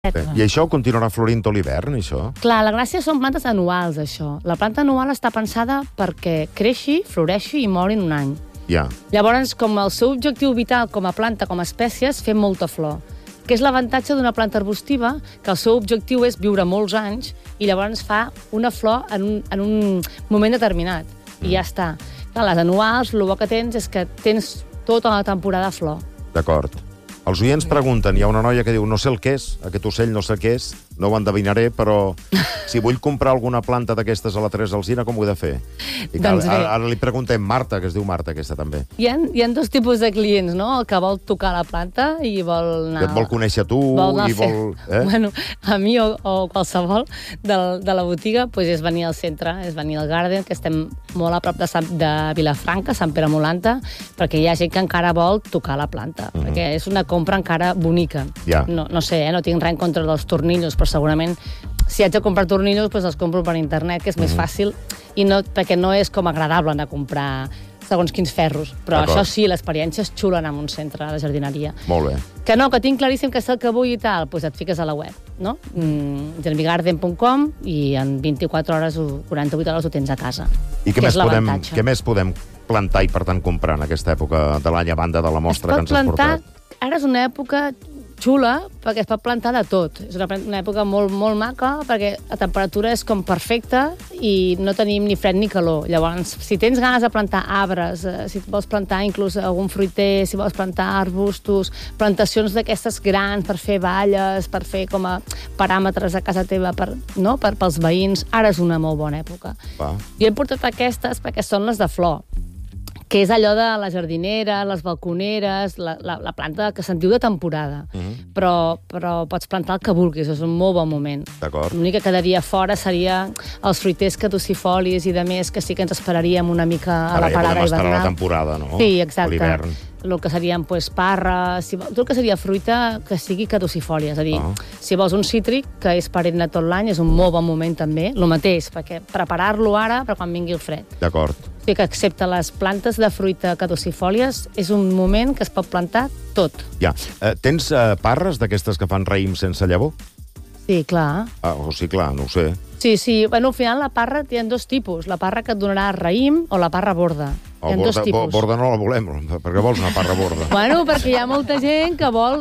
I això continuarà florint tot l'hivern, això? Clar, la gràcia són plantes anuals, això. La planta anual està pensada perquè creixi, floreixi i mori en un any. Ja. Llavors, com el seu objectiu vital com a planta, com a espècie, és fer molta flor. Que és l'avantatge d'una planta arbustiva, que el seu objectiu és viure molts anys i llavors fa una flor en un moment determinat. I ja està. Clar, les anuals, el bo que tens és que tens tota la temporada flor. D'acord. Els oients pregunten, hi ha una noia que diu, no sé el que és, aquest ocell no sé què és, no ho endevinaré, però si vull comprar alguna planta d'aquestes a la Teresa Alsina, com ho he de fer? I Doncs bé. ara li preguntem Marta, que es diu Marta, aquesta també. Hi ha dos tipus de clients, no? El que vol tocar la planta i vol anar... Que et vol conèixer tu i vol... Bueno, a mi o qualsevol de la botiga pues és venir al centre, és venir al Garden, que estem molt a prop de Vilafranca, Sant Pere Molanta, perquè hi ha gent que encara vol tocar la planta, perquè és una compra encara bonica. Ja. No sé, no tinc res en contra dels tornillos, però segurament si haig de comprar tornillos, doncs els compro per internet, que és més fàcil, i no, perquè no és com agradable anar a comprar segons quins ferros. Però això sí, l'experiència és xula anar a un centre de jardineria. Molt bé. Que no, que tinc claríssim que és el que vull i tal, doncs et fiques a la web, no? germigarden.com i en 24 hores o 48 hores ho tens a casa. I què més podem plantar i, per tant, comprar en aquesta època de l'any a banda de la mostra que ens has portat? Ara és una època xula, perquè es pot plantar de tot. És una època molt, molt maca, perquè la temperatura és com perfecta i no tenim ni fred ni calor. Llavors, si tens ganes de plantar arbres, si vols plantar inclús algun fruiter, si vols plantar arbustos, plantacions d'aquestes grans per fer valles, per fer com a paràmetres a casa teva pels veïns, ara és una molt bona època. Jo he portat aquestes perquè són les de flor, que és allò de la jardinera, les balconeres, la planta que se'n diu de temporada. Però pots plantar el que vulguis, és un molt bon moment. D'acord. L'únic que quedaria fora seria els fruiters caducifolis i de més, que sí que ens esperaríem una mica a la parada hivernal. Ara ja podem estar a la temporada, no? Sí, exacte. A l'hivern. El que serien parres, tot el que seria fruita que sigui caducifòlia. És a dir, si vols un cítric, que és perenne tot l'any, és un molt bon moment també. El mateix, perquè preparar-lo ara per quan vingui el fred. D'acord. O sigui que excepte les plantes de fruita caducifòlies, és un moment que es pot plantar tot. Ja. Tens parres d'aquestes que fan raïm sense llavor? Sí, clar. Sí, clar, no ho sé. Sí. Bueno, al final la parra hi ha dos tipus. La parra que et donarà raïm o la parra borda. Hi ha dos tipus. Borda no la volem, perquè vols una parra borda. Bueno, perquè hi ha molta gent que vol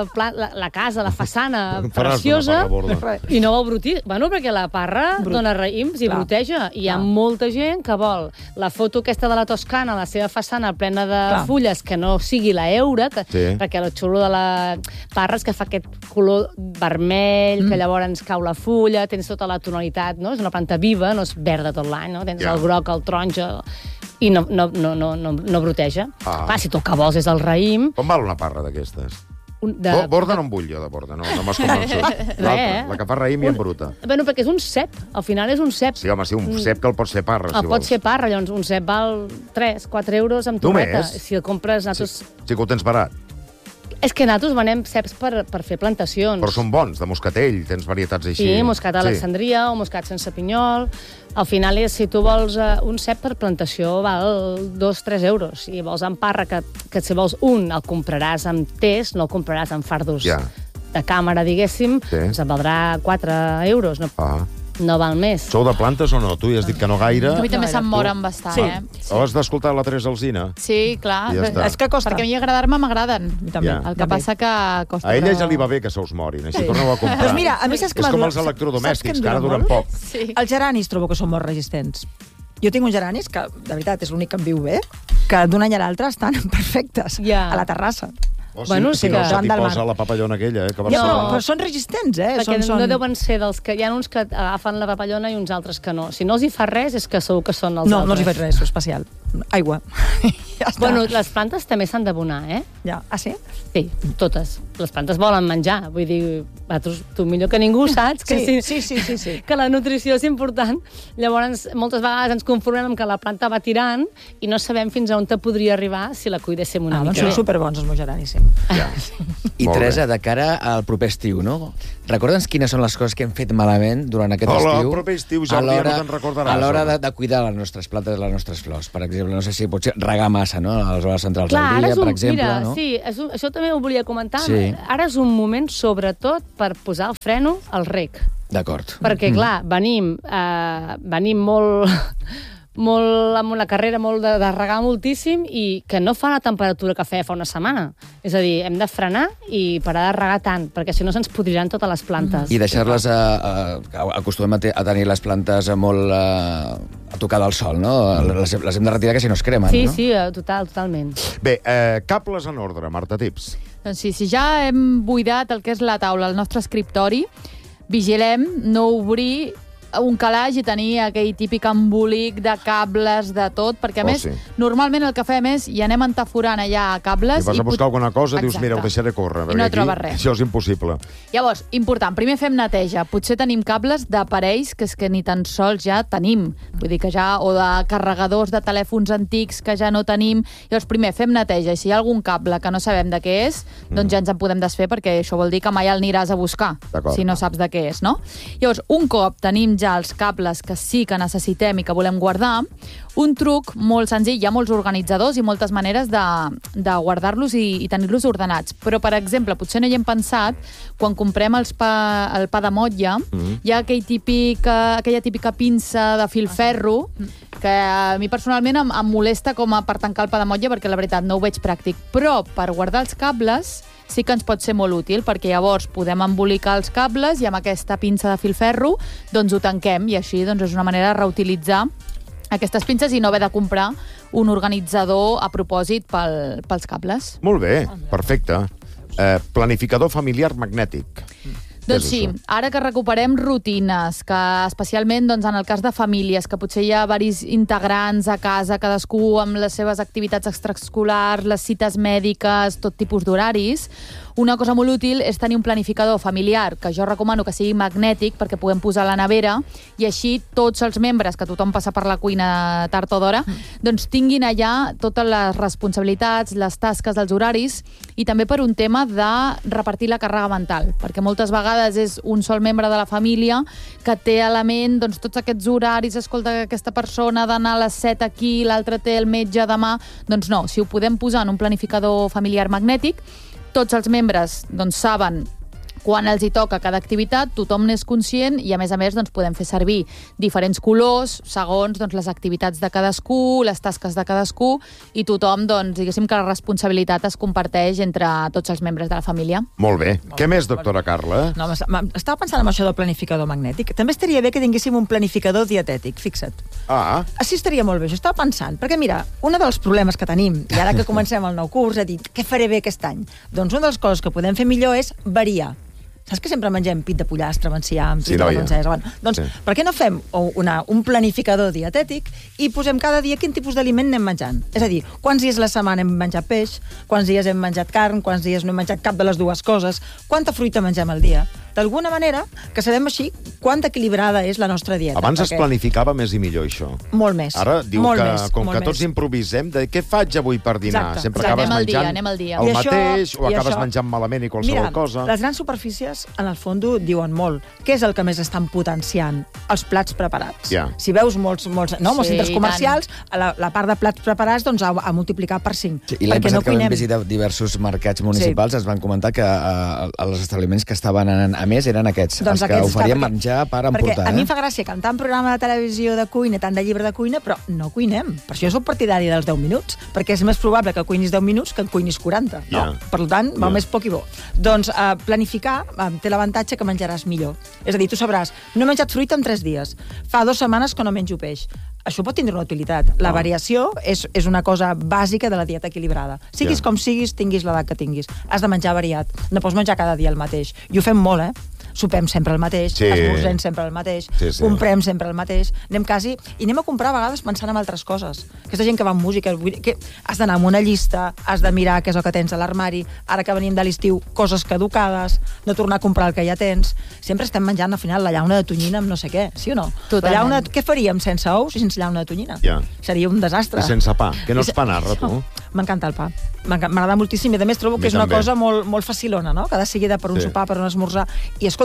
la casa, la façana preciosa i no vol brotir. Bueno, perquè la parra dona raïms i broteja. I hi ha molta gent que vol la foto aquesta de la Toscana, la seva façana plena de fulles, que no sigui la heura, perquè el xulo de la parra és que fa aquest color vermell, que llavors cau la fulla, tens tota la tonalitat, no? És una planta viva, no és verda tot l'any, no? Tens el groc, el taronja, i no broteja. Clar, si tu el que vols és el raïm... Com val una parra d'aquestes? Borda no en vull jo, de borda, no m'has convençut. La que fa raïm i en bruta. Bueno, perquè és un cep, al final és un cep. Sí, home, sí, un cep que el pots fer parra, si vols. El pots fer parra, llavors un cep val 3-4 euros amb torreta. Si el compres... Sí que ho tens barat. És que nosaltres venem ceps per fer plantacions. Però són bons, de moscatell, tens varietats així. Sí, moscat d'Alexandria o moscat sense pinyol. Al final, si tu vols un cep per plantació, val 2-3 euros. Si vols en parra, que si vols un, el compraràs amb test, no el compraràs en fardos de càmera, diguéssim, doncs et valdrà 4 euros. No val més. Sou de plantes o no? Tu ja has dit que no gaire. A mi també se'm moren bastant, Has d'escoltar la Teresa Alsina? Sí, clar. És que costa. Perquè a mi agradar-me m'agraden. El que passa que costa. A ella ja li va bé que se us morin, així torneu a comprar. Doncs mira, a mi saps que és com els electrodomèstics, que ara duren poc. Els geranis trobo que són molt resistents. Jo tinc uns geranis que, de veritat, és l'únic que em viu bé, que d'un any a l'altre estan perfectes a la terrassa. Bueno, si no se t'hi posa la papallona aquella, que però són resistents, Perquè no deuen ser dels que... Hi ha uns que agafen la papallona i uns altres que no. Si no els hi fa res, és que segur que són els altres. No els hi faig res, especial. Aigua. Bueno, les plantes també s'han d'abonar, Ah, sí? Sí, totes. Les plantes volen menjar. Vull dir, tu millor que ningú saps que que la nutrició és important. Llavors, moltes vegades ens conformem amb que la planta va tirant i no sabem fins a on te podria arribar si la cuidéssim una mica. Són superbons els meus geranis, sí. I Teresa, de cara al proper estiu, no? Recorda'ns quines són les coses que hem fet malament durant aquest estiu. El proper estiu, Jordi, ja no te'n recordaràs. A l'hora de cuidar les nostres plantes i les nostres flors, per exemple. exemple, no sé si potser regar massa, no?, a les hores centrals del dia, per exemple, mira, no? Sí, això també ho volia comentar. Sí. Ara és un moment, sobretot, per posar el freno al rec. D'acord. Perquè, clar, venim molt amb una carrera molt de regar moltíssim i que no fa la temperatura que feia fa una setmana. És a dir, hem de frenar i parar de regar tant, perquè si no se'ns podriran totes les plantes. I deixar-les, acostumem a tenir les plantes molt a tocar del sol, no? Les hem de retirar, que si no es cremen, sí, no? Sí, totalment. Bé, cables en ordre, Marta Tips. Doncs sí, si ja hem buidat el que és la taula, el nostre escriptori, vigilem no obrir un calaix i tenir aquell típic embolic de cables, de tot, perquè a més, normalment el que fem és i anem entaforant allà cables... I vas a buscar alguna cosa, dius, mira, ho deixaré córrer. I no trobes res. Això és impossible. Llavors, important, primer fem neteja. Potser tenim cables d'aparells que és que ni tan sols ja tenim. Vull dir que ja, o de carregadors de telèfons antics que ja no tenim. Llavors, primer fem neteja, i si hi ha algun cable que no sabem de què és, doncs ja ens en podem desfer, perquè això vol dir que mai el aniràs a buscar, si no saps de què és, no? Llavors, un cop tenim ja els cables que sí que necessitem i que volem guardar, un truc molt senzill, hi ha molts organitzadors i moltes maneres de guardar-los i tenir-los ordenats. Però, per exemple, potser no hi hem pensat, quan comprem el pa de motlla, hi ha aquella típica pinça de filferro que a mi personalment em molesta com per tancar el pa de motlla, perquè la veritat no ho veig pràctic. Però per guardar els cables sí que ens pot ser molt útil, perquè llavors podem embolicar els cables i amb aquesta pinça de filferro doncs ho tanquem, i així doncs, és una manera de reutilitzar aquestes pinces i no haver de comprar un organitzador a propòsit pels cables. Molt bé, perfecte. Planificador familiar magnètic. Doncs sí, ara que recuperem rutines, que especialment doncs, en el cas de famílies, que potser hi ha varis integrants a casa, cadascú amb les seves activitats extraescolars, les cites mèdiques, tot tipus d'horaris, una cosa molt útil és tenir un planificador familiar, que jo recomano que sigui magnètic, perquè puguem posar a la nevera, i així tots els membres, que tothom passa per la cuina tard o d'hora, doncs tinguin allà totes les responsabilitats, les tasques, els horaris, i també per un tema de repartir la càrrega mental, perquè moltes vegades és un sol membre de la família que té a la ment doncs, tots aquests horaris, escolta que aquesta persona ha d'anar a les 7 aquí, l'altre té el metge demà, doncs no, si ho podem posar en un planificador familiar magnètic, tots els membres doncs, saben quan els hi toca cada activitat, tothom n'és conscient i, a més, doncs, podem fer servir diferents colors segons doncs, les activitats de cadascú, les tasques de cadascú, i tothom, doncs, diguéssim que la responsabilitat es comparteix entre tots els membres de la família. Molt bé. Què més, doctora Carla? No, estava pensant en això del planificador magnètic. També estaria bé que tinguéssim un planificador dietètic, fixa't. Així estaria molt bé, jo estava pensant, perquè mira, un dels problemes que tenim, i ara que comencem el nou curs, a dir, què faré bé aquest any? Doncs una de les coses que podem fer millor és variar. Saps que sempre mengem pit de pollastre, enciam, pit de la francesa? Bueno, doncs, per què no fem un planificador dietètic i posem cada dia quin tipus d'aliment anem menjant? És a dir, quants dies a la setmana hem menjat peix, quants dies hem menjat carn, quants dies no hem menjat cap de les dues coses, quanta fruita mengem al dia? D'alguna manera, que sabem així quant equilibrada és la nostra dieta. Abans es planificava més i millor, això. Molt més. Ara diu que, com que tots improvisem, de què faig avui per dinar? Sempre acabes menjant el mateix, o acabes menjant malament i qualsevol cosa. Les grans superfícies, en el fons, diuen molt. Què és el que més estan potenciant? Els plats preparats. Si veus molts centres comercials, la part de plats preparats a multiplicar per 5. I l'any passat que vam visitar diversos mercats municipals ens van comentar que els establiments que estaven a més eren aquests, els que oferien menjar per emportar. Perquè a mi em fa gràcia que en tant programa de televisió de cuina, tant de llibre de cuina, però no cuinem. Per això jo soc partidari dels 10 minuts, perquè és més probable que cuinis 10 minuts que en cuinis 40. Per tant, val més poc i bo. Doncs planificar té l'avantatge que menjaràs millor. És a dir, tu sabràs, no he menjat fruita en 3 dies. Fa 2 setmanes que no menjo peix. Això pot tindre una utilitat. La variació és una cosa bàsica de la dieta equilibrada. Siguis com siguis, tinguis l'edat que tinguis. Has de menjar variat. No pots menjar cada dia el mateix. I ho fem molt, Sopem sempre el mateix, esmorzem sempre el mateix, comprem sempre el mateix, anem a comprar a vegades pensant en altres coses. Aquesta gent que va amb música, que has d'anar amb una llista, has de mirar què és el que tens a l'armari, ara que venim de l'estiu, coses caducades, no tornar a comprar el que ja tens. Sempre estem menjant, al final, la llauna de tonyina amb no sé què, sí o no? Què faríem sense ous i sense llauna de tonyina? Seria un desastre. I sense pa. Que no ets panarra, tu? M'encanta el pa. M'agrada moltíssim i, a més, trobo que és una cosa molt facilona, no? Cada seguida per un sopar, per un esmorzar. I, escolta,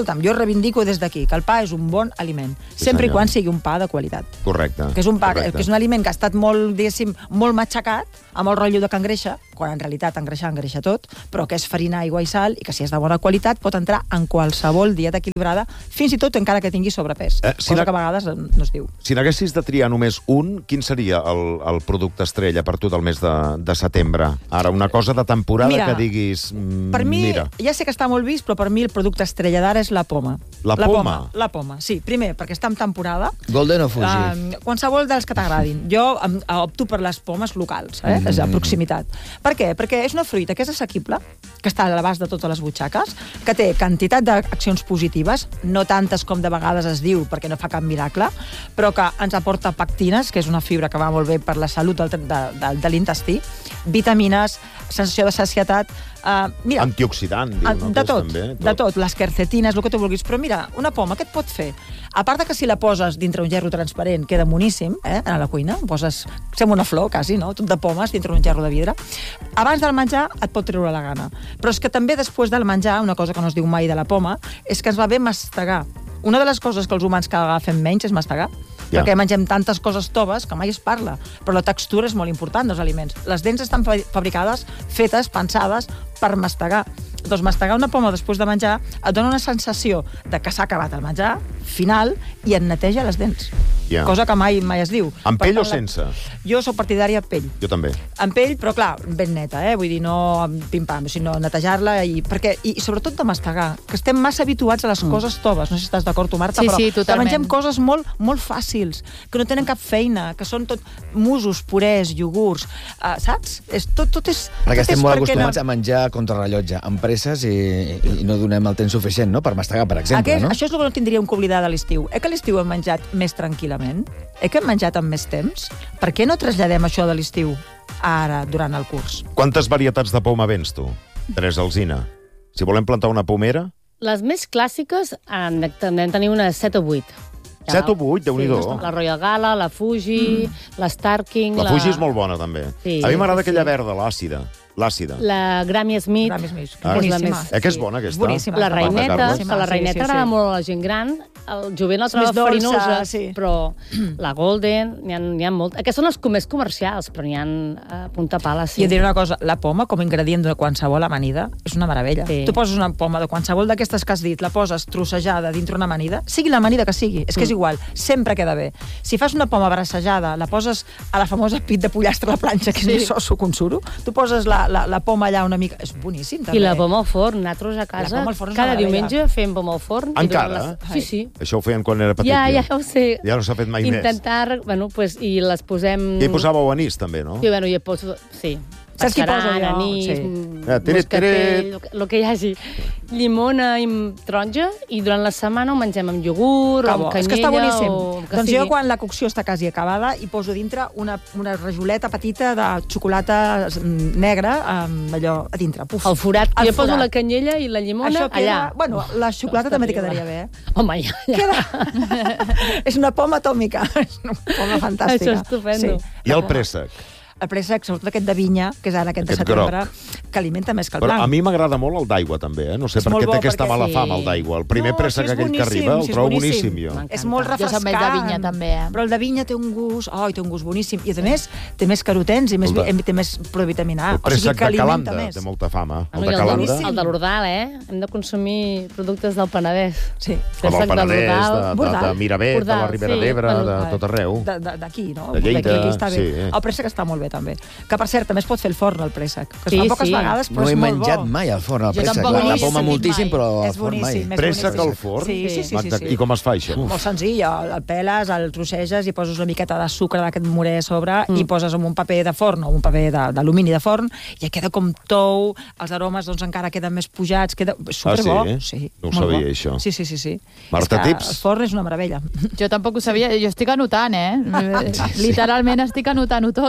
escolta'm, jo reivindico des d'aquí que el pa és un bon aliment, sempre i quan sigui un pa de qualitat. Correcte. Que és un pa, que és un aliment que ha estat molt, diguéssim, molt matxacat, amb el rotllo de que engreixa, quan en realitat engreixa tot, però que és farina, aigua i sal, i que si és de bona qualitat pot entrar en qualsevol dieta equilibrada, fins i tot encara que tingui sobrepès, cosa que a vegades no es diu. Si n'haguessis de triar només un, quin seria el producte estrella per tu del mes de setembre? Ara, una cosa de temporada que diguis... Per mi, ja sé que està molt vist, però per mi el producte estrella d'ara és la poma. La poma? La poma, sí. Primer, perquè està en temporada. Golden o Fuji? Qualsevol dels que t'agradin. Jo opto per les pomes locals, és a proximitat. Per què? Perquè és una fruita que és assequible, que està a l'abast de totes les butxaques, que té quantitat d'accions positives, no tantes com de vegades es diu, perquè no fa cap miracle, però que ens aporta pectines, que és una fibra que va molt bé per la salut de l'intestí, vitamines, sensació de sacietat, antioxidant, diu, de tot, les quercetines, el que tu vulguis. Però mira, una poma, què et pot fer? A part de que si la poses dintre un gerro transparent queda moníssim, a la cuina, poses, sembla una flor, quasi, no? Tot de pomes dintre un gerro de vidre. Abans del menjar et pot treure la gana. Però és que també després del menjar, una cosa que no es diu mai de la poma, és que ens va bé mastegar. Una de les coses que els humans cada vegada fem menys és mastegar. Perquè mengem tantes coses toves que mai es parla. Però la textura és molt important dels aliments. Les dents estan fabricades, fetes, pensades per mastegar. Doncs mastegar una poma després de menjar et dona una sensació de que s'ha acabat el menjar final i et neteja les dents. Cosa que mai es diu. Amb pell o sense? Jo soc partidària amb pell. Jo també. Amb pell, però clar, ben neta, vull dir, no pim-pam, sinó netejar-la i sobretot de mastegar, que estem massa habituats a les coses toves. No sé si estàs d'acord tu, Marta, però que mengem coses molt, molt fàcils, que no tenen cap feina, que són tot musos, purès, iogurts, saps? Tot és... Perquè estem molt acostumats a menjar contrarrellotge, amb presses i no donem el temps suficient, no?, per mastegar, per exemple, no? Això és el que no tindríem que oblidar de l'estiu. Que a l'estiu hem menjat més tranquil·lament? Que hem menjat amb més temps? Per què no traslladem això de l'estiu ara, durant el curs? Quantes varietats de poma vens, tu, Teresa Alsina? Si volem plantar una pomera... Les més clàssiques en tenir unes 7 o 8. 7 o 8, Déu-n'hi-do. La Royal Gala, la Fuji, la Starking... La Fuji és molt bona, també. A mi m'agrada aquella verda, l'àcida. La Grammy Smith. Boníssima. Que és bona, aquesta? Boníssima. La reineta, que la reineta agrada molt a la gent gran. El jovent la troba farinosa, però la Golden, n'hi ha molt. Aquests són els més comercials, però n'hi ha a punta pala, sí. I et diré una cosa, la poma, com a ingredient de qualsevol amanida, és una meravella. Tu poses una poma de qualsevol d'aquestes que has dit, la poses trossejada dintre una amanida, sigui l'amanida que sigui, és que és igual, sempre queda bé. Si fas una poma brassejada, la poses a la famosa pit de pollastre a la planxa, que és més osso que un suro, tu poses la poma allà una mica... És boníssim, també. I la poma al forn. Nosaltres a casa, cada diumenge fem poma al forn. Encara? Sí. Això ho feien quan era petit. Ja ho sé. Ja no s'ha fet mai més. Intentar, i les posem... I hi posàveu anís, també, no? Sí, hi poso... Sí. Saps qui posa allò? Anís, moscatell, el que hi hagi. Llimona i taronja, i durant la setmana ho mengem amb iogurt, o amb canyella... És que està boníssim. Doncs jo, quan la cocció està quasi acabada, hi poso dintre una rajoleta petita de xocolata negra, allò a dintre. Al forat. Jo poso la canyella i la llimona allà. Bueno, la xocolata també t'hi quedaria bé, Home, ja. És una poma atòmica. És una poma fantàstica. Això és estupendo. I el préssec? El préssec, sobretot aquest de vinya, que és ara aquest de setembre, que alimenta més que el blanc. Però a mi m'agrada molt el d'aigua, també, No sé per què té aquesta mala fama, el d'aigua. El primer préssec aquell que arriba, el trobo boníssim, jo. És molt refrescant. Jo soc més de vinya, també, Però el de vinya té un gust boníssim. I, a més, té més carotens i té més provitamina A. El préssec de Calanda té molta fama. El de Calanda... El de l'Ordal, Hem de consumir productes del Penedès. Sí. Com el Penedès, de Miravet, de la Ribera d'Ebre, de tot arreu. D'aquí, no? De Lleida, sí. El préssec està molt bé, també. Que, per cert, també es pot fer el forn, el préssec. Que es fa poques vegades, però és molt bo. No he menjat mai al forn, el préssec. La poma moltíssim, però al forn mai. Préssec al forn? Sí. I com es fa, això? Molt senzill. El peles, el trosseges i poses una miqueta de sucre d'aquest morè a sobre i poses en un paper de forn o un paper d'alumini de forn i queda com tou, els aromes encara queden més pujats, queda superbo. No ho sabia, això. Sí. Marta, tips? El forn és una meravella. Jo tampoc ho sabia. Jo estic anotant, Literalment estic anotant-ho tot.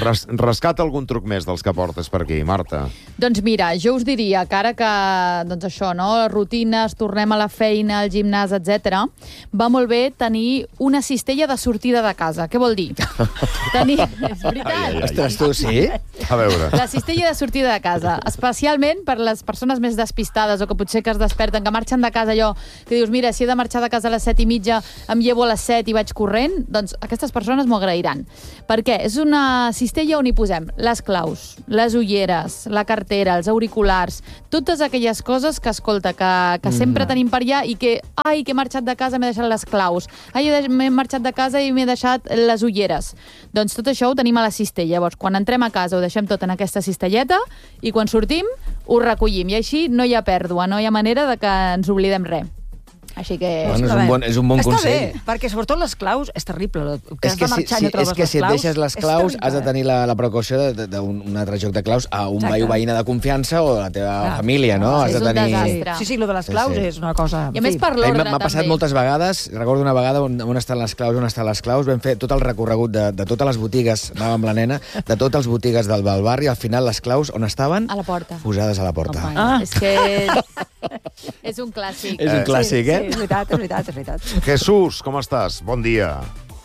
Rescata algun truc més dels que portes per aquí, Marta. Doncs mira, jo us diria que ara que, doncs això, no? Rutines, tornem a la feina, al gimnàs, etc. va molt bé tenir una cistella de sortida de casa. Què vol dir? És veritat. Ostres, tu sí? A veure. La cistella de sortida de casa, especialment per les persones més despistades o que potser que es desperten, que marxen de casa allò, que dius, mira, si he de marxar de casa a les 7:30, em llevo a les 7 i vaig corrent, doncs aquestes persones m'ho agrairan. Per què? És una cistella on hi posem les claus, les ulleres, la cartera, els auriculars, totes aquelles coses que, escolta, que sempre tenim per allà i que, que he marxat de casa i m'he deixat les claus. M'he marxat de casa i m'he deixat les ulleres. Doncs tot això ho tenim a la cistella. Llavors, quan entrem a casa ho deixem tot en aquesta cistelleta i quan sortim ho recollim. I així no hi ha pèrdua, no hi ha manera de que ens oblidem res. Així que... Bueno, és un bon consell. Està bé, perquè sobretot les claus és terrible. És que si et deixes les claus has de tenir la precaució d'un altre joc de claus a un veí o veïna de confiança o a la teva família, no? És un desastre. Sí, lo de les claus és una cosa... I a més per l'ordre, també. M'ha passat moltes vegades, recordo una vegada on estan les claus, vam fer tot el recorregut de totes les botigues, anàvem amb la nena, de totes les botigues del barri, al final les claus on estaven? A la porta. Posades a la porta. És que és un clàssic. És un clàssic, eh? Sí, és veritat. Jesús, com estàs? Bon dia.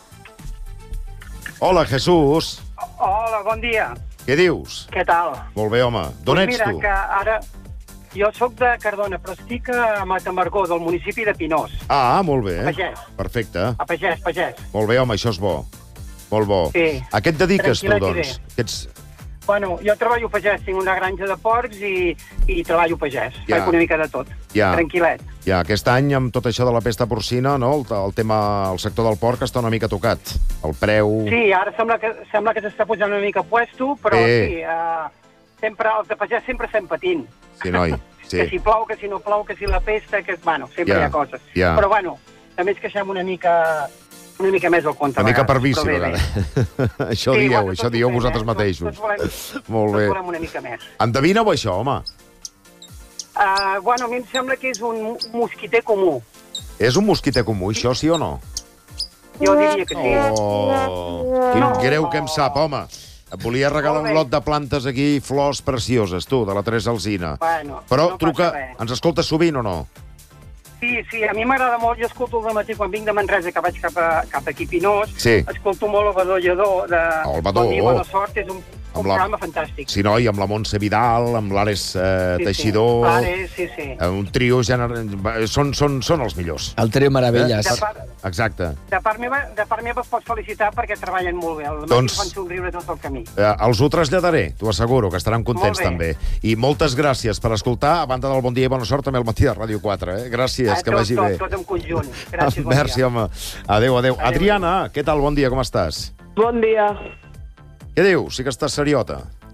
Hola, Jesús. Hola, bon dia. Què dius? Què tal? Molt bé, home. D'on ets tu? Mira, que ara... Jo sóc de Cardona, però estic a Matamargó, del municipi de Pinós. Ah, molt bé. A Pagès. Perfecte. A Pagès. Molt bé, home, això és bo. Molt bo. Sí. A què et dediques tu, Tranquil·let doncs? Bueno, jo treballo a Pagès, tinc una granja de porcs i treballo a Pagès. Ja. Faig una mica de tot. Ja. Tranquil·let. Ja, aquest any, amb tot això de la pesta porcina, no? El sector del porc està una mica tocat. El preu... Sí, ara sembla que s'està posant una mica puesto, però sí, sempre, els de Pagès sempre estem patint. Sí, noi. Sí. Que si plou, que si no plou, que si la pesta, que... Bueno, sempre hi ha coses. Ja. Però, bueno, també ens queixem una mica més al compte. Una mica per vici, a vegades. Això dieu vosaltres mateixos. Molt bé. Tots volem una mica més. Endevina-ho, això, home. Bueno, a mi em sembla que és un mosquiter comú. És un mosquiter comú, això, sí o no? Jo diria que sí. Quin greu que em sap, home. Et volia regalar un lot de plantes aquí, flors precioses, tu, de la Teresa Alsina. Bueno, però no truca... passa res. Ens escoltes sovint o no? Sí, a mi m'agrada molt, jo escolto al matí quan vinc de Manresa, que vaig cap aquí a Pinós, escolto molt el Badó Lledó de Bon Dia i Bona Sort, és un programa fantàstic. Sí, no, i amb la Montse Vidal, amb l'Ares Teixidor... L'Ares, sí. Un trio... Són els millors. El trio Meravelles. Exacte. De part meva es pot felicitar perquè treballen molt bé. Doncs fan somriure tot el camí. Els ho traslladaré, t'ho asseguro, que estaran contents també. I moltes gràcies per escoltar, a banda del Bon Dia i Bona Sort, també al matí de Ràdio 4. Gràcies, que vagi bé. Tot en conjunt. Gràcies, bon dia. Merci, home. Adéu. Adriana, què tal? Bon dia, com estàs? Bon dia. Què dius? Sí que estàs seriota.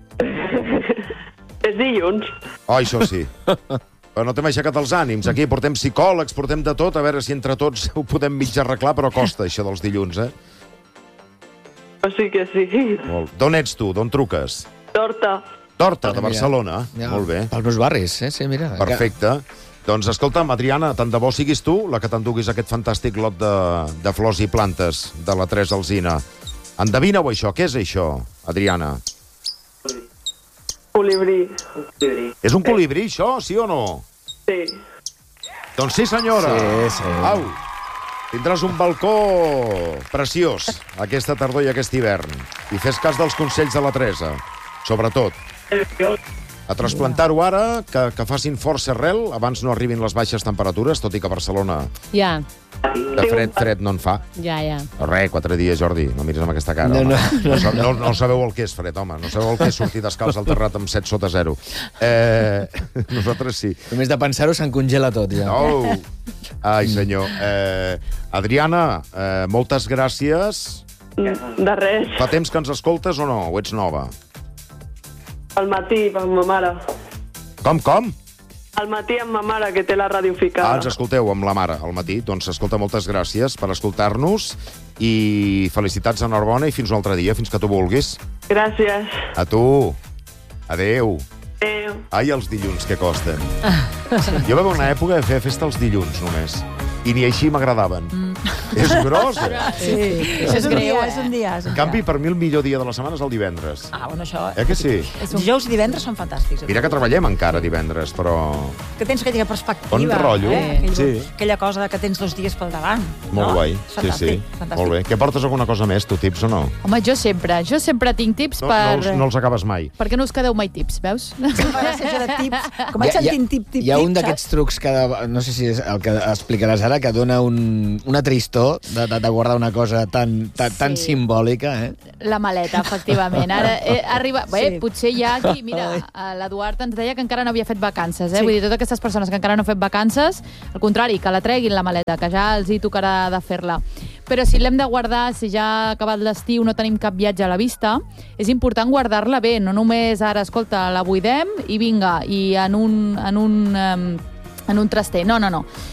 És dilluns. Oh, això sí. Però no t'hem aixecat els ànims. Aquí portem psicòlegs, portem de tot, a veure si entre tots ho podem mig arreglar, però costa, això dels dilluns, Sí que sí. D'on ets tu? D'on truques? D'Horta. D'Horta, de Barcelona. Molt bé. Pels meus barris, sí, mira. Perfecte. Doncs escolta'm, Adriana, tant de bo siguis tu la que t'enduguis aquest fantàstic lot de flors i plantes de la Teresa Alsina. Endevina-ho, això. Què és això, Adriana? Colibrí. És un colibrí, això, sí o no? Sí. Doncs sí, senyora. Sí. Au, tindràs un balcó preciós aquesta tardor i aquest hivern. I fes cas dels consells de la Teresa, sobretot. A trasplantar-ho ara, que facin força arrel, abans no arribin les baixes temperatures, tot i que a Barcelona de fred no en fa. Ja. No res, 4 dies, Jordi, no miris amb aquesta cara. No sabeu el que és fred, home. No sabeu el que és sortir descalç al terrat amb 7 sota 0. Nosaltres sí. Només de pensar-ho se'n congela tot, ja. Ai, senyor. Adriana, moltes gràcies. De res. Fa temps que ens escoltes o no? O ets nova? Al matí, amb ma mare. Com? Al matí amb ma mare, que té la ràdio ficada. Ens escolteu amb la mare al matí. Doncs, escolta, moltes gràcies per escoltar-nos i felicitats, enhorabona, i fins un altre dia, fins que tu vulguis. Gràcies. A tu. Adéu. Adéu. Ai, els dilluns, que costen. Jo va haver una època de fer festa els dilluns, només. I ni així m'agradaven. És gros, Sí, és un dia. En canvi, per mi el millor dia de la setmana és el divendres. Bueno, això... Que sí? Dijous i divendres són fantàstics. Mira que treballem encara divendres, però... Que tens aquella perspectiva. Bon rotllo. Aquella cosa que tens 2 dies pel davant. Molt guai. Sí. Molt bé. Que portes alguna cosa més, tu, tips o no? Home, jo sempre tinc tips per... No els acabes mai. Perquè no us quedeu mai tips, veus? Com vaig sentint tip. Hi ha un d'aquests trucs que, no sé si és el que explicaràs ara, que dona una tristor de guardar una cosa tan simbòlica. La maleta, efectivament. Ara arriba... Bé, potser hi ha aquí... Mira, l'Eduard ens deia que encara no havia fet vacances. Vull dir, totes aquestes persones que encara no han fet vacances, al contrari, que la treguin la maleta, que ja els hi tocarà de fer-la. Però si l'hem de guardar, si ja ha acabat l'estiu, no tenim cap viatge a la vista, és important guardar-la bé, no només ara, escolta, la buidem i vinga, i en un traster. No.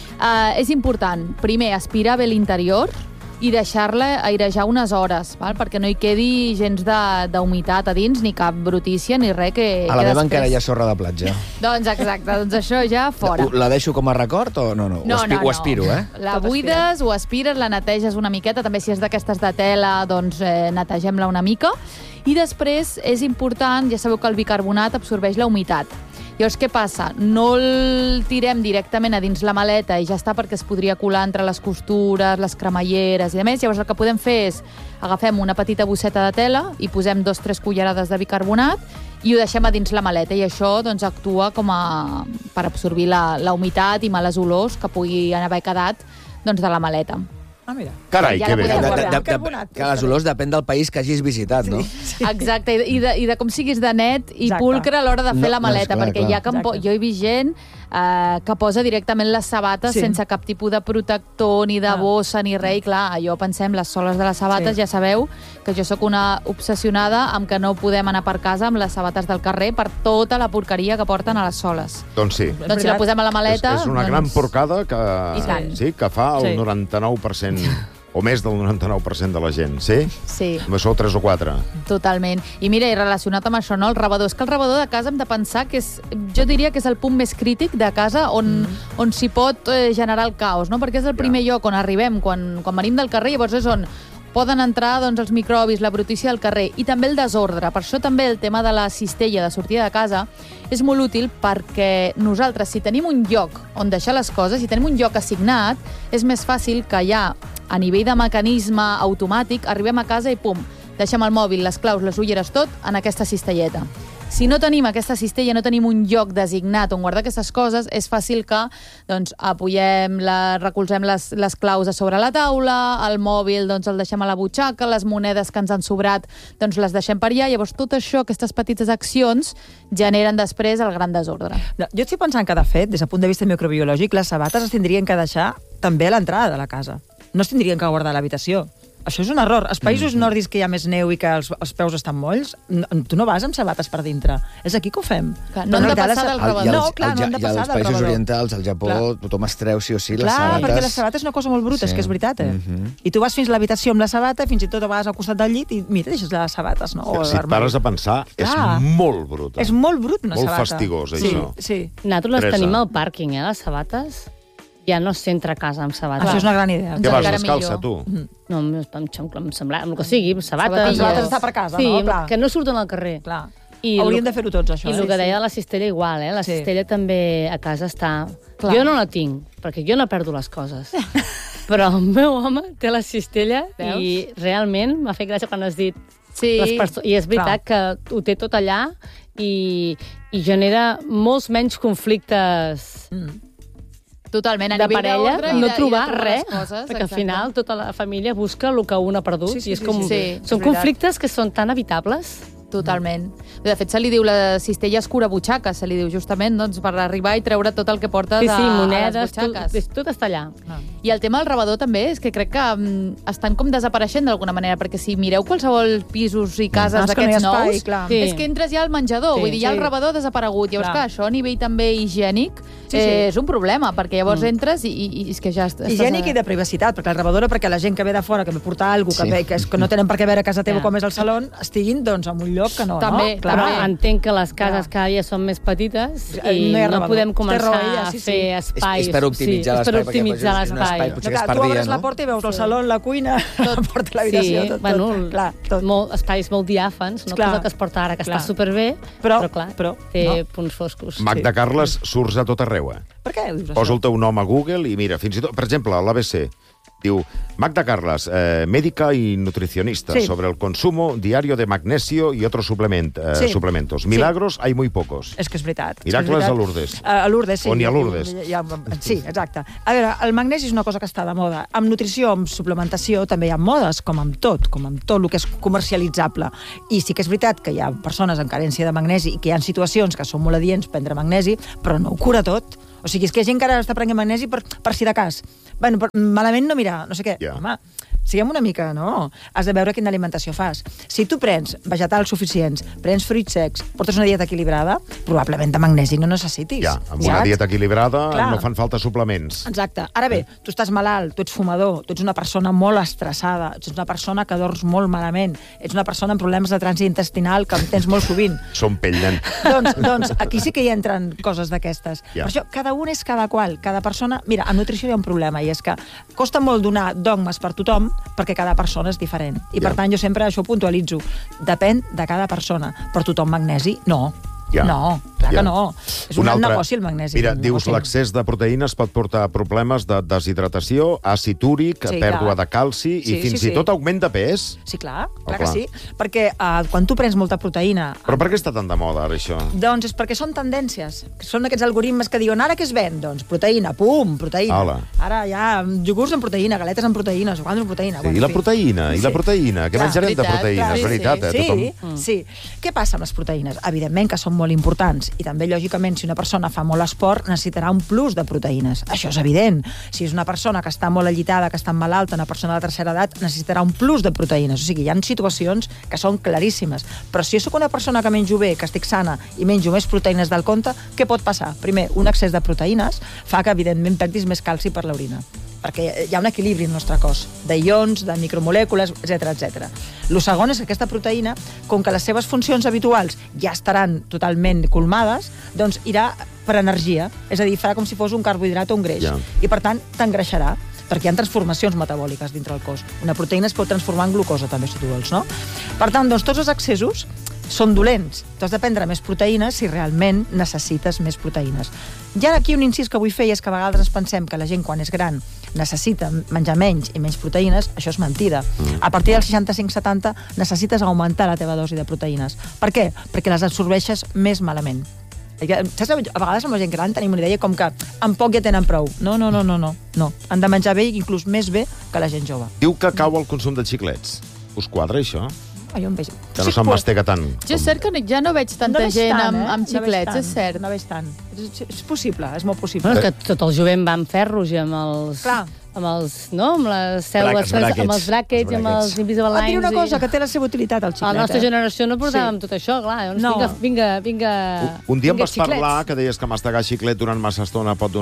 És important, primer, aspirar bé l'interior i deixar-la airejar unes hores, perquè no hi quedi gens d'humitat a dins, ni cap brutícia, ni res que... A la meva encara hi ha sorra de platja. Doncs exacte, doncs això ja fora. La deixo com a record o no? Ho aspiro, La buides, ho aspires, la neteges una miqueta, també si és d'aquestes de tela, doncs netegem-la una mica. I després és important, ja sabeu que el bicarbonat absorbeix la humitat. Llavors, què passa? No el tirem directament a dins la maleta i ja està, perquè es podria colar entre les costures, les cremalleres i demés. Llavors, el que podem fer és agafem una petita bosseta de tela i posem 2-3 cullerades de bicarbonat i ho deixem a dins la maleta, i això doncs, actua com per absorbir la humitat i males olors que pugui haver quedat de la maleta. Mira. Carai, que bé. Que les olors depèn del país que hagis visitat, no? Exacte, i de com siguis de net i pulcre a l'hora de fer la maleta, perquè jo he vist gent que posa directament les sabates sense cap tipus de protector, ni de bossa, ni res, i clar, allò pensem, les soles de les sabates, ja sabeu que jo sóc una obsessionada amb que no podem anar per casa amb les sabates del carrer per tota la porqueria que porten a les soles. Doncs sí. Doncs si la posem a la maleta... És una gran porcada que fa el 99% o més del 99% de la gent, sí? Sí. Només sou 3 o 4. Totalment. I mira, i relacionat amb això, no, el rebedor. És que el rebedor de casa hem de pensar que jo diria que és el punt més crític de casa on s'hi pot generar el caos, no? Perquè és el primer lloc on arribem quan venim del carrer, llavors és on poden entrar els microbis, la brutícia del carrer, i també el desordre. Per això també el tema de la cistella de sortida de casa és molt útil, perquè nosaltres, si tenim un lloc on deixar les coses, si tenim un lloc assignat, és més fàcil que ja, a nivell de mecanisme automàtic, arribem a casa i pum, deixem el mòbil, les claus, les ulleres, tot en aquesta cistelleta. Si no tenim aquesta cistella, no tenim un lloc designat on guardar aquestes coses, és fàcil que recolzem les claus a sobre la taula, el mòbil el deixem a la butxaca, les monedes que ens han sobrat les deixem per allà. Llavors, tot això, aquestes petites accions, generen després el gran desordre. Jo estic pensant que, de fet, des del punt de vista microbiològic, les sabates es tindrien que deixar també a l'entrada de la casa. No es tindrien que guardar a l'habitació. Això és un error. Els països nòrdics que hi ha més neu i que els peus estan molls, tu no vas amb sabates per dintre. És aquí que ho fem. No han de passar del rebedor. No, clar, no han de passar del rebedor. I als països orientals, al Japó, tothom es treu sí o sí les sabates. Clar, perquè les sabates és una cosa molt bruta, és que és veritat, I tu vas fins a l'habitació amb la sabata, fins i tot vas al costat del llit i mira, deixes les sabates, no? Si et pares a pensar, és molt brut. És molt brut, una sabata. Molt fastigós, això. Nosaltres les tenim al pàrquing, les sabates. Ja no s'entra a casa amb sabates. Això és una gran idea. Què vas descalça, tu? No, em sembla, el que sigui, sabates. Sabates està per casa, no? Sí, que no surten al carrer. Clar. Hauríem de fer-ho tots, això. I el que deia de la cistella igual, la cistella també a casa està... Jo no la tinc, perquè jo no perdo les coses. Però el meu home té la cistella i realment m'ha fet gràcia quan has dit... I és veritat que ho té tot allà i genera molts menys conflictes... Totalment, a de nivell parella, d'ordre no trobar res, coses, perquè al final tota la família busca el que un ha perdut, i és com... Són conflictes que són tan evitables. Totalment. De fet, se li diu la cistella escurabutxaca, se li diu justament per arribar i treure tot el que portes a les butxaques. Tot està allà. I el tema del rebedor també és que crec que estan com desapareixent d'alguna manera, perquè si mireu qualsevol pisos i cases d'aquests nous, és que entres ja al menjador, vull dir, ja el rebedor ha desaparegut. Llavors, clar, això a nivell també higiènic és un problema, perquè llavors entres i és que ja estàs... Higiènic i de privacitat, perquè el rebedor, perquè la gent que ve de fora, que ve a portar alguna cosa, que no tenen per què veure a casa teva com és el saló, estiguin doncs en un lloc lloc que no, També, no? Però entenc que les cases cada dia són més petites i no podem començar a fer espais. És per optimitzar l'espai. És per optimitzar l'espai. Tu obres la porta i veus el saló, la cuina, la porta, l'habitació, tot. Espais molt diàfans, no és el que es porta ara, que està superbé, però clar, té punts foscos. Magda Carles, surts a tot arreu, Per què dius això? Posa el teu nom a Google i mira, fins i tot, per exemple, a l'ABC, diu, Magda Carles, médica y nutricionista, sobre el consumo diario de magnesio y otros suplementos. Milagros hay muy pocos. És que és veritat. Miracles a Lourdes. A Lourdes, sí. O ni a Lourdes. Sí, exacte. A veure, el magnesi és una cosa que està de moda. Amb nutrició, amb suplementació, també hi ha modes, com amb tot el que és comercialitzable. I sí que és veritat que hi ha persones amb carència de magnesi i que hi ha situacions que són molt adients prendre magnesi, però no ho cura tot. O sigui, és que hi ha gent que ara està prenent magnesi per si de cas. Bueno, malament no mirar, no sé què. Home, siguem una mica, no? Has de veure quina alimentació fas. Si tu prens vegetals suficients, prens fruits secs, portes una dieta equilibrada, probablement de magnesi no necessitis. Amb una dieta equilibrada no fan falta suplements. Exacte. Ara bé, tu estàs malalt, tu ets fumador, tu ets una persona molt estressada, tu ets una persona que dors molt malament, ets una persona amb problemes de trànsit intestinal que en tens molt sovint. Som pell, nen. Doncs aquí sí que hi entren coses d'aquestes. Per això, cada un és cada qual. Cada persona... Mira, en nutrició hi ha un problema, i és que costa molt donar dogmes per tothom perquè cada persona és diferent. I per tant jo sempre això ho puntualitzo. Depèn de cada persona. Però tothom magnesi? No. No, clar que no. És un gran negoci el magnesi. Mira, dius l'excés de proteïnes pot portar problemes de deshidratació, àcid úric, pèrdua de calci i fins i tot augment de pes. Sí, clar que sí. Perquè quan tu prens molta proteïna... Però per què està tan de moda, ara, això? Doncs és perquè són tendències. Són aquests algoritmes que diuen, ara què es ven? Doncs proteïna, pum, proteïna. Ara hi ha iogurts amb proteïna, galetes amb proteïna, sucants amb proteïna. I la proteïna, i la proteïna. Què menjarem de proteïnes, veritat, Sí. Què passa amb les proteïnes? Evidentment que són molt importants i també, lògicament, si una persona fa molt esport necessitarà un plus de proteïnes. Això és evident. Si és una persona que està molt allitada, que està malalta, una persona de tercera edat, necessitarà un plus de proteïnes. O sigui, hi ha situacions que són claríssimes. Però si jo soc una persona que menjo bé, que estic sana i menjo més proteïnes del compte, què pot passar? Primer, un excés de proteïnes fa que, evidentment, perdis més calci per l'orina, perquè hi ha un equilibri en el nostre cos, d'ions, de micromolècules, etc. El segon és que aquesta proteïna, com que les seves funcions habituals ja estaran totalment colmades, doncs irà per energia, és a dir, farà com si fos un carbohidrat o un greix, i per tant t'engreixarà, perquè hi ha transformacions metabòliques dintre el cos. Una proteïna es pot transformar en glucosa, també, si tu vols, no? Per tant, doncs, tots els excessos són dolents. Tu has de prendre més proteïnes si realment necessites més proteïnes. I ara aquí un incís que vull fer és que a vegades ens pensem que la gent, quan és gran, necessita menjar menys i menys proteïnes. Això és mentida. A partir dels 65-70 necessites augmentar la teva dosi de proteïnes. Per què? Perquè les absorbeixes més malament. Saps? A vegades amb la gent gran tenim una idea com que amb poc ja tenen prou. No. Han de menjar bé, inclús més bé que la gent jove. Diu que cau el consum de xiclets. Us quadra, això? Jo em veig... Que no se'n mastega tant. Jo és cert que ja no veig tanta gent amb xiclets, és cert. No veig tant. És possible, és molt possible. És que tot el jovent va amb ferros i amb els... Clar. amb les cèl·lules, amb els brackets, amb els invisible lines. Et diré una cosa, que té la seva utilitat, el xiclet. A la nostra generació no portàvem tot això, clar. Vinga. Un dia em vas parlar que deies que mastegar xiclet durant massa estona pot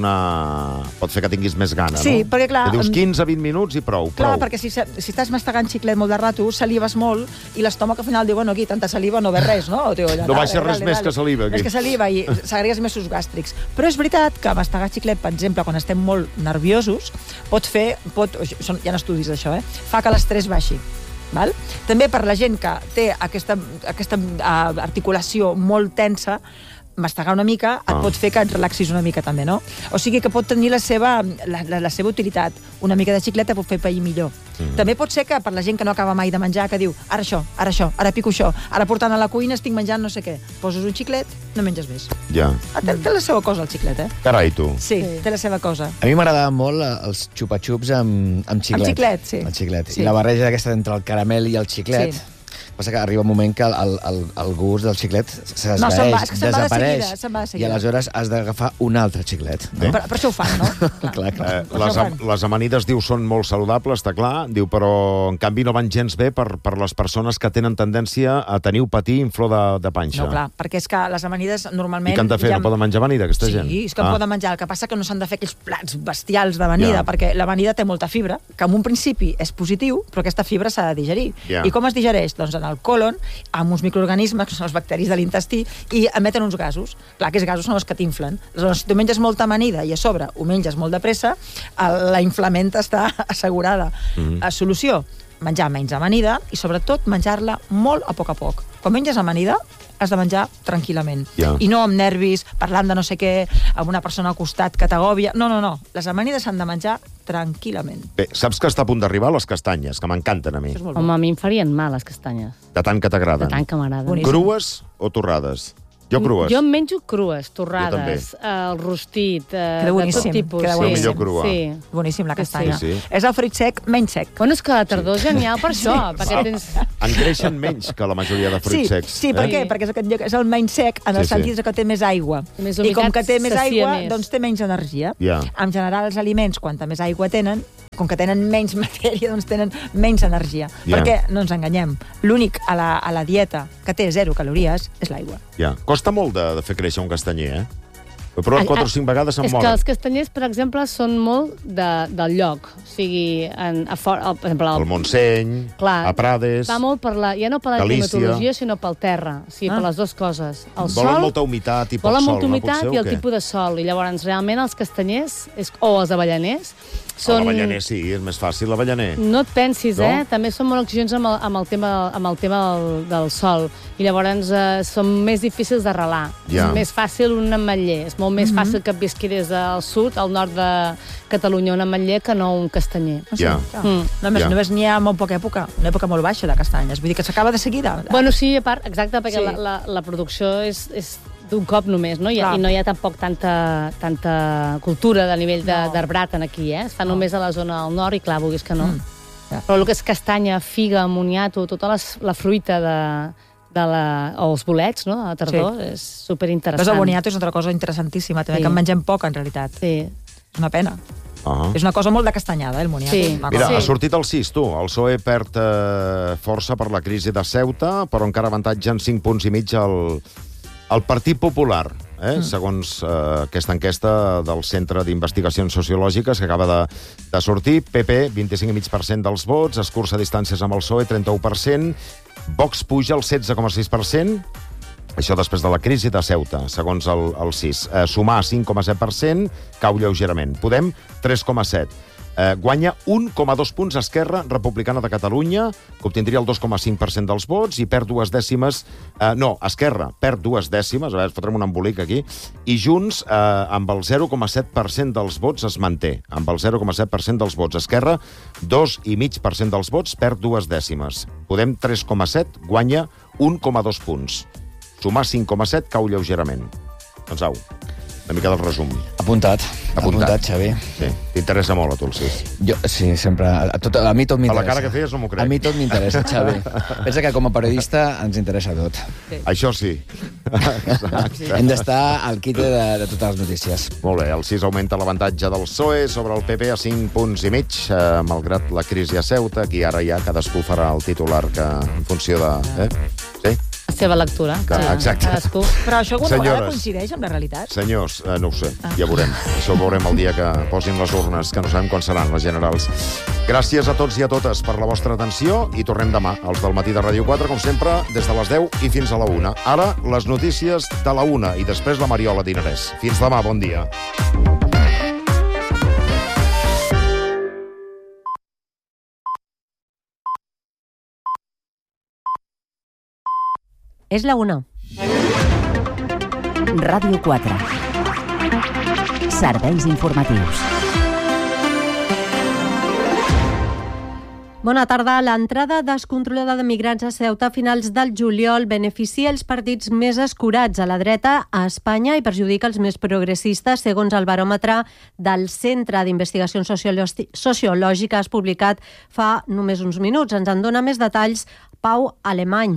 fer que tinguis més gana, no? Sí, perquè clar... Que dius 15-20 minuts i prou. Clar, perquè si estàs mastegant xiclet molt de rato, salives molt i l'estómac al final diu, bueno, aquí, tanta saliva no ve res, no? No baixa res més que saliva, aquí. Més que saliva i segregues més sucs gàstrics. Però és veritat que mastegar xiclet, per exemple, quan estem molt nerviosos, hi ha estudis d'això, fa que l'estrès baixi. També per la gent que té aquesta articulació molt tensa, mastegar una mica et pot fer que et relaxis una mica també, no? O sigui que pot tenir la seva utilitat. Una mica de xiclet et pot fer pair millor. També pot ser que per la gent que no acaba mai de menjar, que diu, ara això, ara pico això, ara portant a la cuina estic menjant no sé què. Poses un xiclet, no menges més. Ja. Té la seva cosa, el xiclet, Carai, tu. Sí, té la seva cosa. A mi m'agradaven molt els xupa-xups amb xiclet. Amb xiclet, sí. Amb xiclet. I la barreja aquesta entre el caramel i el xiclet... Sí. Passa que arriba un moment que el gust del xiclet s'esvaeix, desapareix, i aleshores has d'agafar un altre xiclet. Per això ho fan, no? Clar. Les amanides, diu, són molt saludables, està clar, diu, però en canvi no van gens bé per les persones que tenen tendència a tenir patir inflor de panxa. No, clar, perquè és que les amanides normalment... I què han de fer? No poden menjar amanida, aquesta gent? Sí, és que poden menjar. El que passa que no s'han de fer aquells plats bestials d'amanida, perquè l'amanida té molta fibra, que en un principi és positiu, però aquesta fibra s'ha de digerir. I com es digereix? Doncs en el colon, amb uns microorganismes, que són els bacteris de l'intestí, i emeten uns gasos. Clar, aquests gasos són els que t'inflen. Aleshores, si tu menges molta amanida i a sobre ho menges molt de pressa, la inflamenta està assegurada. Solució, menjar menys amanida i, sobretot, menjar-la molt a poc. Quan menges amanida, has de menjar tranquil·lament. I no amb nervis, parlant de no sé què, amb una persona al costat que t'agòbia. No. Les amanides s'han de menjar tranquil·lament. Bé, saps que està a punt d'arribar les castanyes, que m'encanten a mi. Home, a mi em farien mal, les castanyes. De tant que t'agraden. De tant que m'agraden. Crues o torrades? Jo crues. Jo em menjo crues, torrades, el rostit, de tot tipus. Queda boníssim. Millor crua. Sí. Boníssim, la castanya. Sí. És el fruit sec menys sec. Bueno, és que la tardor és genial per això, perquè tens... Engreixen menys que la majoria de fruits secs. Sí, per què? Perquè és el menys sec en el sentit que té més aigua. I com que té més aigua, doncs té menys energia. En general, els aliments, quanta més aigua tenen, com que tenen menys matèria, doncs tenen menys energia. Perquè, no ens enganyem, l'únic a la dieta que té 0 calories és l'aigua. Costa molt de fer créixer un castanyer, eh? He provat 4 o 5 vegades, em moren. És que els castanyers, per exemple, són molt del lloc. O sigui, per exemple... El Montseny, a Prades, va molt per ja no per la climatologia, sinó pel terra. O sigui, per les dues coses. Volen molta humitat i poc sol. Volen molta humitat i el tipus de sol. I llavors, realment, els castanyers, o els avellaners, són... L'avellaner sí, és més fàcil, l'avellaner. No et pensis, eh? També són molt exigents amb el tema del sol. I llavors són més difícils d'arrelar. És més fàcil un ametller. És molt més fàcil que et visqui des del sud, al nord de Catalunya, un ametller, que no un castanyer. Només n'hi ha molt poca època, una època molt baixa de castanyes. Vull dir que s'acaba de seguida. Bueno, sí, a part, exacte, perquè la producció és d'un cop només, no? I no hi ha tampoc tanta cultura de nivell d'arbrat aquí, eh? Es fa només a la zona del nord i, clar, vulguis que no. Però el que és castanya, figa, moniato, tota la fruita o els bolets, no?, a la tardor, és superinteressant. El boniato és una altra cosa interessantíssima, també, que en mengem poc, en realitat. Sí. És una pena. És una cosa molt de castanyada, el moniato. Mira, ha sortit el 6, tu. El PSOE perd força per la crisi de Ceuta, però encara avantatgen 5 punts i mig el Partit Popular, segons aquesta enquesta del Centre d'Investigacions Sociològiques que acaba de sortir. PP, 25,5% dels vots, escurça distàncies amb el PSOE, 31%, Vox puja el 16,6%, això després de la crisi de Ceuta, segons el CIS. Sumar 5,7%, cau lleugerament. Podem, 3,7%. Guanya 1,2 punts Esquerra Republicana de Catalunya, que obtindria el 2,5% dels vots, i perd 2 dècimes... No, Esquerra perd 2 dècimes, a veure, fotrem un embolic aquí, i Junts, amb el 0,7% dels vots, es manté. Amb el 0,7% dels vots. Esquerra, 2,5% dels vots, perd 2 dècimes. Podem, 3,7, guanya 1,2 punts. Sumar 5,7, cau lleugerament. Doncs au, una mica del resum. Apuntat, Xavi. Sí, t'interessa molt a tu el 6. Sí, sempre. A mi tot m'interessa. A la cara que feies no m'ho crec. A mi tot m'interessa, Xavi. Pensa que com a periodista ens interessa tot. Això sí. Hem d'estar al quite de totes les notícies. Molt bé, el 6 augmenta l'avantatge del PSOE sobre el PP a 5 punts i mig, malgrat la crisi a Ceuta. Aquí ara ja cadascú farà el titular que en funció de... Sí? La seva lectura. Exacte. Cadascú. Però això alguna vegada coincideix amb la realitat? Senyors, no ho sé, ja veurem. Això ho veurem el dia que posin les urnes, que no sabem quan seran les generals. Gràcies a tots i a totes per la vostra atenció i tornem demà, als del matí de Ràdio 4, com sempre, des de les 10 i fins a la 1. Ara, les notícies de la 1 i després la Mariola Dinarès. Fins demà, bon dia. És la 1. Ràdio 4. Serveis informatius. Bona tarda. L'entrada descontrolada de migrants a Ceuta a finals del juliol beneficia els partits més escurats a la dreta a Espanya i perjudica els més progressistes, segons el baròmetre del Centre d'Investigacions Sociològiques publicat fa només uns minuts. Ens en dona més detalls Pau Alemany.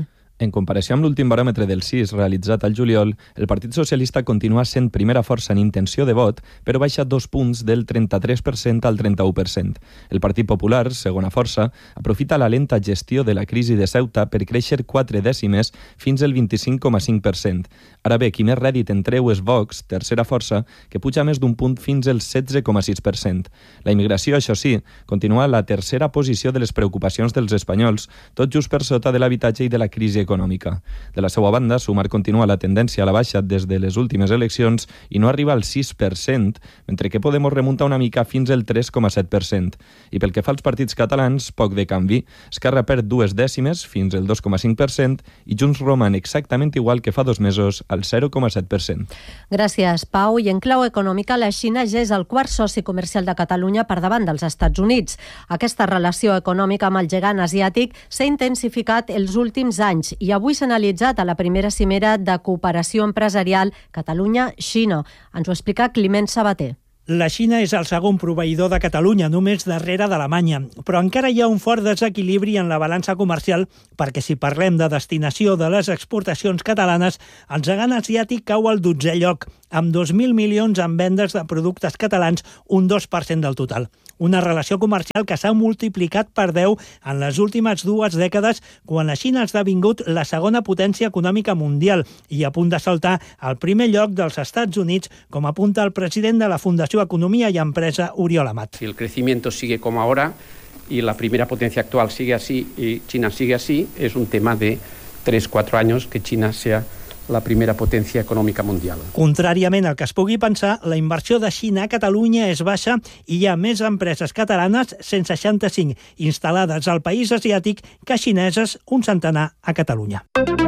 En comparació amb l'últim baròmetre del CIS realitzat al juliol, el Partit Socialista continua sent primera força en intenció de vot, però baixa 2 punts del 33% al 31%. El Partit Popular, segona força, aprofita la lenta gestió de la crisi de Ceuta per créixer 4 dècimes fins al 25,5%. Ara bé, qui més rèdit en treu és Vox, tercera força, que puja més d'un punt fins al 16,6%. La immigració, això sí, continua a la tercera posició de les preocupacions dels espanyols, tot just per sota de l'habitatge i de la crisi econòmica. De la seva banda, Sumar continua la tendència a la baixa des de les últimes eleccions i no arriba al 6%, mentre que Podemos remunta una mica fins al 3,7%. I pel que fa als partits catalans, poc de canvi. Esquerra perd 2 dècimes, fins al 2,5%, i Junts roman exactament igual que fa 2 mesos, al 0,7%. Gràcies, Pau. I en clau econòmica, la Xina ja és el quart soci comercial de Catalunya per davant dels Estats Units. Aquesta relació econòmica amb el gegant asiàtic s'ha intensificat els últims anys i avui s'ha analitzat a la primera cimera de cooperació empresarial Catalunya-Xina. Ens ho explica Climent Sabater. La Xina és el segon proveïdor de Catalunya, només darrere d'Alemanya, però encara hi ha un fort desequilibri en la balança comercial perquè si parlem de destinació de les exportacions catalanes, el gegant asiàtic cau al 12è lloc, amb 2.000 milions en vendes de productes catalans, un 2% del total. Una relació comercial que s'ha multiplicat per 10 en les últimes 2 dècades, quan la Xina ha esdevingut la segona potència econòmica mundial i a punt de saltar al primer lloc dels Estats Units, com apunta el president de la Fundació Economía y Empresa, Oriol Amat. Si el crecimiento sigue como ahora y la primera potencia actual sigue así y China sigue así, es un tema de 3-4 años que China sea la primera potència econòmica mundial. Contràriament al que es pugui pensar, la inversió de Xina a Catalunya és baixa i hi ha més empreses catalanes, 165, instal·lades al país asiàtic, que xineses, un centenar a Catalunya.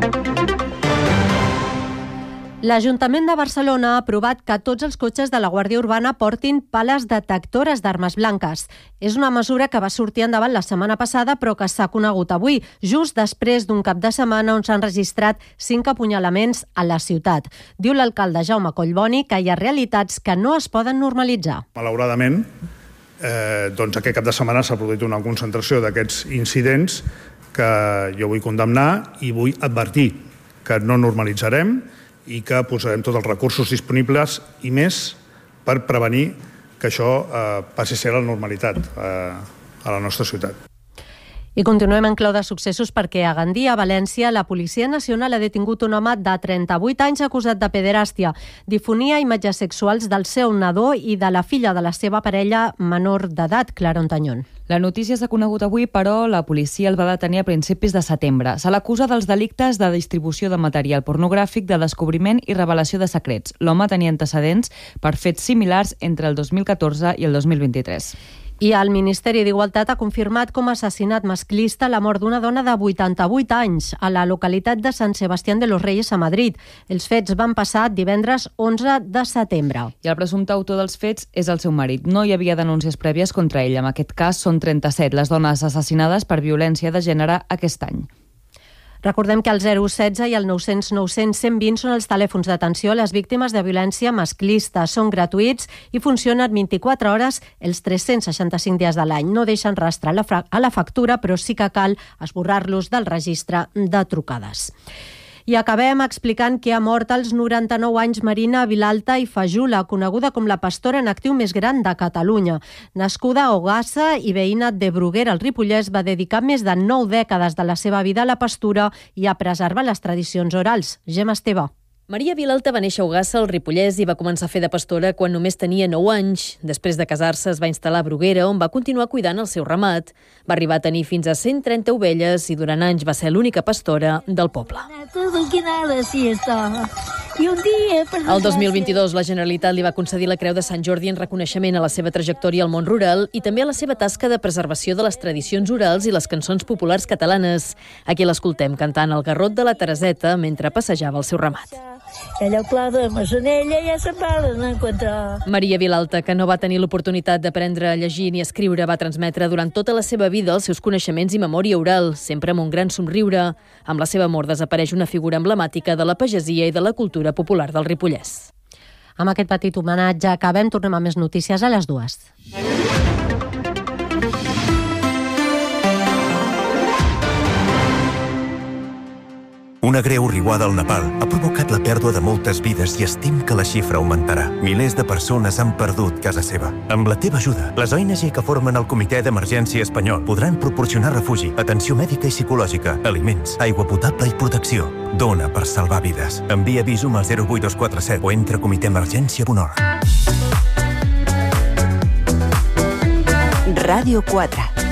L'Ajuntament de Barcelona ha aprovat que tots els cotxes de la Guàrdia Urbana portin pales detectores d'armes blanques. És una mesura que va sortir endavant la setmana passada, però que s'ha conegut avui, just després d'un cap de setmana on s'han registrat 5 apunyalaments a la ciutat. Diu l'alcalde Jaume Collboni que hi ha realitats que no es poden normalitzar. Malauradament, doncs aquest cap de setmana s'ha produït una concentració d'aquests incidents que jo vull condemnar i vull advertir que no normalitzarem i que posarem tots els recursos disponibles i més per prevenir que això passi a ser la normalitat a la nostra ciutat. I continuem en clau de successos perquè a Gandia, a València, la Policia Nacional ha detingut un home de 38 anys acusat de pederàstia. Difonia imatges sexuals del seu nadó i de la filla de la seva parella menor d'edat, Clara Ontañón. La notícia s'ha conegut avui, però la policia el va detenir a principis de setembre. Se l'acusa dels delictes de distribució de material pornogràfic, de descobriment i revelació de secrets. L'home tenia antecedents per fets similars entre el 2014 i el 2023. I el Ministeri d'Igualtat ha confirmat com a assassinat masclista la mort d'una dona de 88 anys a la localitat de Sant Sebastián de los Reyes a Madrid. Els fets van passar divendres 11 de setembre. I el presumpte autor dels fets és el seu marit. No hi havia denúncies prèvies contra ell. En aquest cas són 37 les dones assassinades per violència de gènere aquest any. Recordem que el 016 i el 900 900 120 són els telèfons d'atenció a les víctimes de violència masclista. Són gratuïts i funcionen 24 hores els 365 dies de l'any. No deixen rastre a la factura, però sí que cal esborrar-los del registre de trucades. I acabem explicant que ha mort als 99 anys Marina Vilalta i Fajula, coneguda com la pastora en actiu més gran de Catalunya. Nascuda a Ogassa i veïna de Bruguera, al Ripollès, va dedicar més de 9 dècades de la seva vida a la pastura i a preservar les tradicions orals. Gemma Esteve. Maria Vilalta va néixer a Ogassa, al Ripollès, i va començar a fer de pastora quan només tenia 9 anys. Després de casar-se es va instal·lar a Bruguera, on va continuar cuidant el seu ramat. Va arribar a tenir fins a 130 ovelles i durant anys va ser l'única pastora del poble. El 2022 la Generalitat li va concedir la Creu de Sant Jordi en reconeixement a la seva trajectòria al món rural i també a la seva tasca de preservació de les tradicions orals i les cançons populars catalanes. Aquí l'escoltem cantant el garrot de la Tereseta mentre passejava el seu ramat. Ella clava Massanella ja se'n van encontrar. Maria Vilalta, que no va tenir l'oportunitat d'aprendre a llegir ni a escriure, va transmetre durant tota la seva vida els seus coneixements i memòria oral, sempre amb un gran somriure. Amb la seva mort desapareix una figura emblemàtica de la pagesia i de la cultura popular del Ripollès. Amb aquest petit homenatge acabem, tornem a més notícies a les 2. Una greu riuada al Nepal ha provocat la pèrdua de moltes vides i estim que la xifra augmentarà. Milers de persones han perdut casa seva. Amb la teva ajuda, les ONG que formen el Comitè d'Emergència Espanyol podran proporcionar refugi, atenció mèdica i psicològica, aliments, aigua potable i protecció. Dona per salvar vides. Envia Visum al 08247 o entra a comitèemergència.org. Ràdio 4.